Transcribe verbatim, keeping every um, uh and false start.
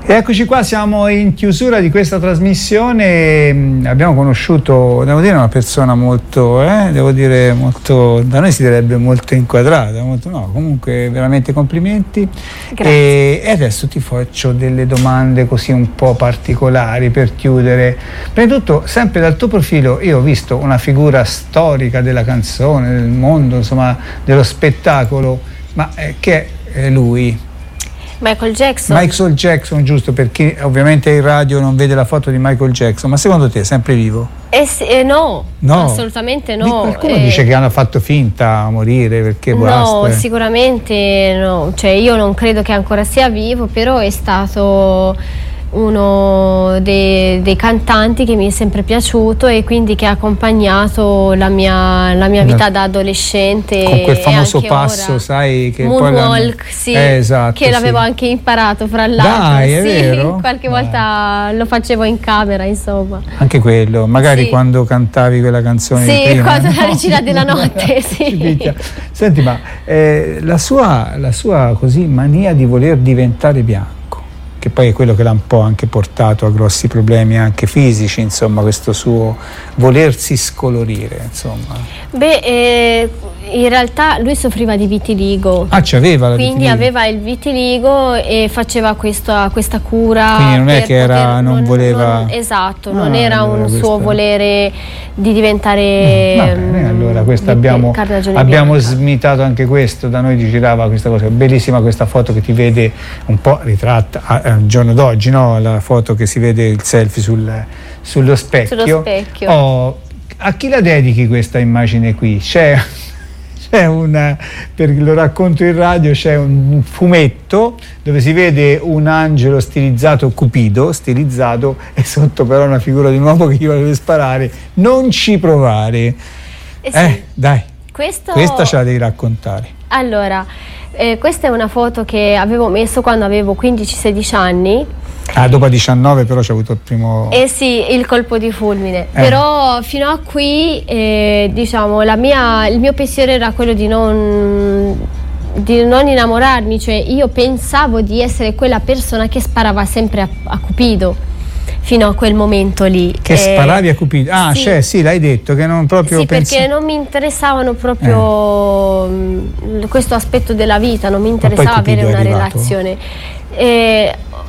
Eccoci qua, siamo in chiusura di questa trasmissione. Abbiamo conosciuto, devo dire, una persona molto, eh, devo dire, molto, da noi si direbbe molto inquadrata, molto, no, comunque veramente complimenti. E, e adesso ti faccio delle domande così un po' particolari per chiudere. Prima di tutto, sempre dal tuo profilo, io ho visto una figura storica della canzone, del mondo, insomma, dello spettacolo, ma eh, che è lui? Michael Jackson. Michael Jackson, giusto, per chi ovviamente in radio non vede la foto di Michael Jackson, ma secondo te è sempre vivo? Eh sì, eh no, no, assolutamente no. Qualcuno eh, dice che hanno fatto finta a morire perché no, basta. sicuramente no, cioè io non credo che ancora sia vivo, però è stato uno dei, dei cantanti che mi è sempre piaciuto e quindi che ha accompagnato la mia, la mia vita da adolescente. Con quel famoso e passo, ora. sai, che Moonwalk, poi sì, eh, esatto, che l'avevo sì. anche imparato fra l'altro. Dai, è sì, vero? qualche Dai. volta lo facevo in camera, insomma. Anche quello, magari sì. quando cantavi quella canzone sì, prima, quando no? la regina della notte, sì. Senti, ma eh, la sua, la sua così mania di voler diventare bianco, che poi è quello che l'ha un po' anche portato a grossi problemi anche fisici, insomma, questo suo volersi scolorire, insomma. Beh, eh, in realtà lui soffriva di vitiligo. Ah, c'aveva la quindi vitiligo. aveva il vitiligo e faceva questa, questa cura. Quindi non è per che era, poter, non, non voleva... Non, esatto, ah, non era allora un questo... suo volere di diventare... Va bene, allora questo abbiamo, abbiamo smitato anche questo, da noi girava questa cosa, bellissima questa foto che ti vede un po' ritratta al giorno d'oggi, no? La foto che si vede il selfie sul, sullo specchio. Sullo specchio. Oh, a chi la dedichi questa immagine qui? C'è, c'è una, per lo racconto in radio, c'è un fumetto dove si vede un angelo stilizzato, Cupido stilizzato, e sotto però una figura di un uomo che gli vuole sparare. Non ci provare. Eh, sì. eh dai, Questo... questa ce la devi raccontare. Allora, eh, questa è una foto che avevo messo quando avevo quindici sedici anni. Ah, dopo diciannove però c'è avuto il primo... Eh sì, il colpo di fulmine. Eh. Però fino a qui, eh, diciamo, la mia, il mio pensiero era quello di non, di non innamorarmi. Cioè io pensavo di essere quella persona che sparava sempre a, a Cupido. Fino a quel momento lì. Che eh, sparavi a Cupido? Ah, sì. cioè sì, l'hai detto, che non proprio Sì, pensi... perché non mi interessavano proprio eh. questo aspetto della vita, non mi interessava avere una relazione. relazione. Eh,